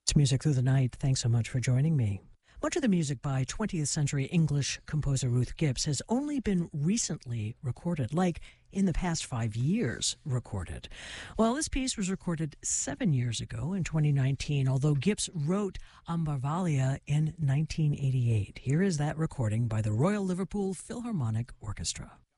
It's Music Through the Night. Thanks so much for joining me. Much of the music by 20th century English composer Ruth Gibbs has only been recently recorded, like in the past 5 years recorded. Well, this piece was recorded 7 years ago in 2019, although Gibbs wrote Ambarvalia in 1988. Here is that recording by the Royal Liverpool Philharmonic Orchestra.